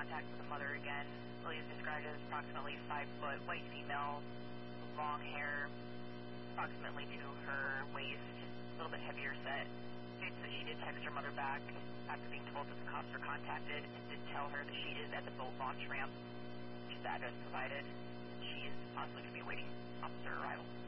contact with the mother again. Lily is described as approximately 5 foot, white female, long hair, approximately to her waist, a little bit heavier set. States that she did text her mother back after being told that the cops were contacted and did tell her that she is at the boat launch ramp, which is the address provided. She is possibly going to be awaiting officer arrival.